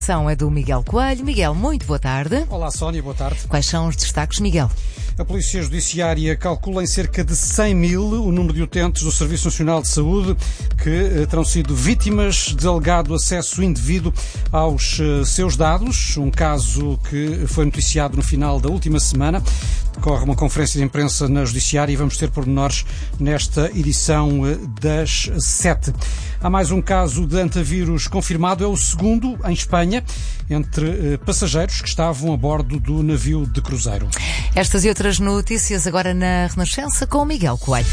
É do Miguel Coelho. Miguel, muito boa tarde. Olá, Sónia, boa tarde. Quais são os destaques, Miguel? A Polícia Judiciária calcula em cerca de 100 mil o número de utentes do Serviço Nacional de Saúde que terão sido vítimas de alegado acesso indevido aos seus dados. Um caso que foi noticiado no final da última semana. Decorre uma conferência de imprensa na Judiciária e vamos ter pormenores nesta edição das 7. Há mais um caso de antavírus confirmado, é o segundo em Espanha, entre passageiros que estavam a bordo do navio de cruzeiro. Estas e outras notícias agora na Renascença com o Miguel Coelho.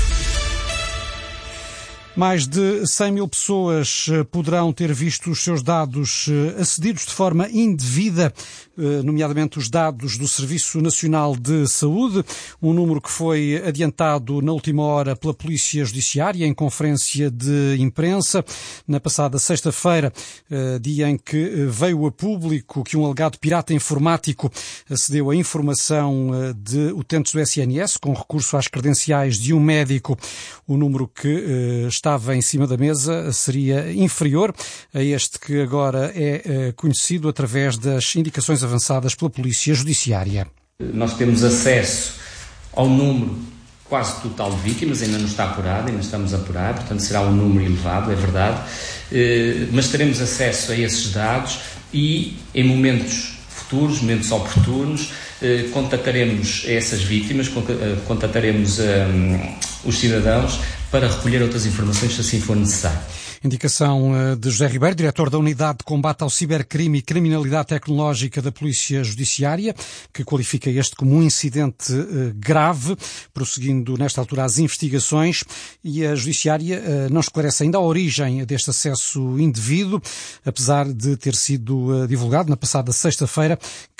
Mais de 100 mil pessoas poderão ter visto os seus dados acedidos de forma indevida, nomeadamente os dados do Serviço Nacional de Saúde, um número que foi adiantado na última hora pela Polícia Judiciária em conferência de imprensa. Na passada sexta-feira, dia em que veio a público que um alegado pirata informático acedeu à informação de utentes do SNS com recurso às credenciais de um médico. O número que estava em cima da mesa seria inferior a este que agora é conhecido através das indicações avançadas pela Polícia Judiciária. Nós temos acesso ao número quase total de vítimas, ainda não está apurado, ainda estamos a apurar, portanto será um número elevado, é verdade, mas teremos acesso a esses dados e em momentos futuros, momentos oportunos, contataremos essas vítimas, contataremos os cidadãos para recolher outras informações se assim for necessário. Indicação de José Ribeiro, diretor da Unidade de Combate ao Cibercrime e Criminalidade Tecnológica da Polícia Judiciária, que qualifica este como um incidente grave, prosseguindo nesta altura as investigações, e a Judiciária não esclarece ainda a origem deste acesso indevido, apesar de ter sido divulgado na passada sexta-feira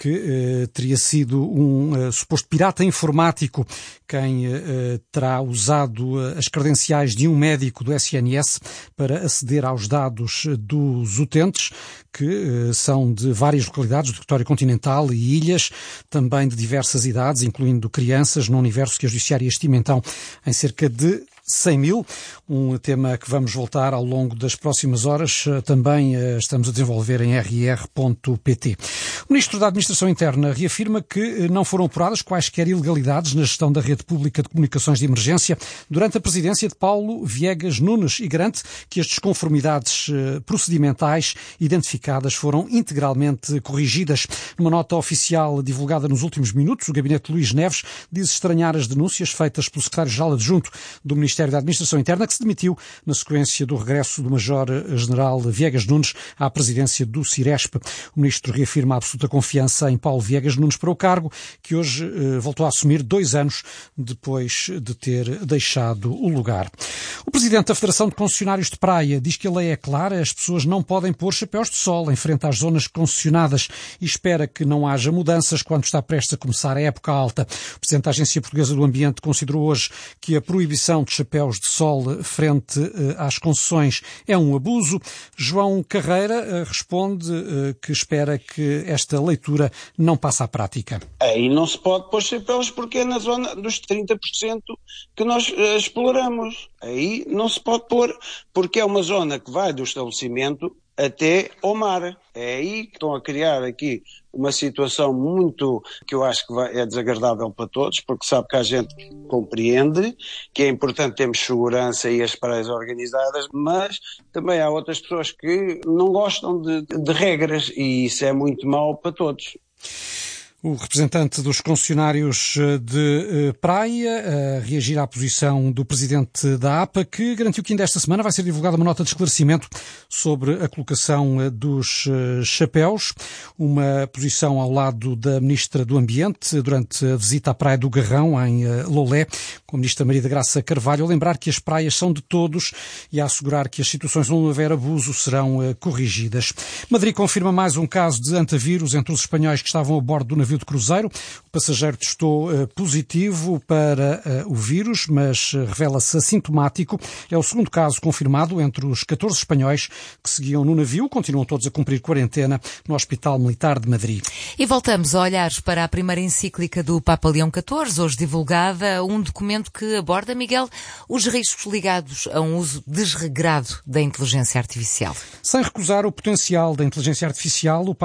que teria sido um suposto pirata informático quem terá usado as credenciais de um médico do SNS para aceder aos dados dos utentes, que são de várias localidades do território continental e ilhas, também de diversas idades, incluindo crianças, num universo que a Judiciária estima então em cerca de 100 mil, um tema que vamos voltar ao longo das próximas horas, também estamos a desenvolver em rr.pt. O Ministro da Administração Interna reafirma que não foram apuradas quaisquer ilegalidades na gestão da rede pública de comunicações de emergência durante a presidência de Paulo Viegas Nunes e garante que as desconformidades procedimentais identificadas foram integralmente corrigidas. Numa nota oficial divulgada nos últimos minutos, o gabinete de Luís Neves diz estranhar as denúncias feitas pelo secretário-geral adjunto do Ministério da Administração Interna, que se demitiu na sequência do regresso do Major-General Viegas Nunes à presidência do Ciresp. O Ministro reafirma a absoluta confiança em Paulo Viegas Nunes para o cargo, que hoje voltou a assumir 2 anos depois de ter deixado o lugar. O Presidente da Federação de Concessionários de Praia diz que a lei é clara, as pessoas não podem pôr chapéus de sol em frente às zonas concessionadas e espera que não haja mudanças quando está prestes a começar a época alta. O Presidente da Agência Portuguesa do Ambiente considerou hoje que a proibição de chapéus de sol frente às concessões é um abuso. João Carreira responde que espera que esta leitura não passe à prática. Aí não se pode pôr chapéus porque é na zona dos 30% que nós exploramos. Aí não se pode pôr porque é uma zona que vai do estabelecimento até ao mar. É aí que estão a criar aqui uma situação muito, que eu acho que é desagradável para todos, porque sabe que a gente compreende que é importante termos segurança e as praias organizadas, mas também há outras pessoas que não gostam de regras e isso é muito mau para todos. O representante dos concessionários de praia a reagir à posição do presidente da APA, que garantiu que ainda esta semana vai ser divulgada uma nota de esclarecimento sobre a colocação dos chapéus, uma posição ao lado da Ministra do Ambiente durante a visita à Praia do Garrão, em Lolé, com a Ministra Maria da Graça Carvalho, a lembrar que as praias são de todos e a assegurar que as situações onde houver abuso serão corrigidas. Madrid confirma mais um caso de antavírus entre os espanhóis que estavam a bordo do navio de cruzeiro. O passageiro testou positivo para o vírus, mas revela-se assintomático. É o segundo caso confirmado entre os 14 espanhóis que seguiam no navio. Continuam todos a cumprir quarentena no Hospital Militar de Madrid. E voltamos a olhar para a primeira encíclica do Papa Leão XIV, hoje divulgada, um documento que aborda, Miguel, os riscos ligados a um uso desregrado da inteligência artificial. Sem recusar o potencial da inteligência artificial, o